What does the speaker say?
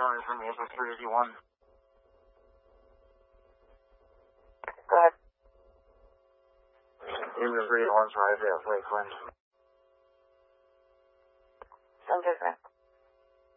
calling from the SS381. Go ahead. SS381's arrived at Lakeland. Sounds good, man.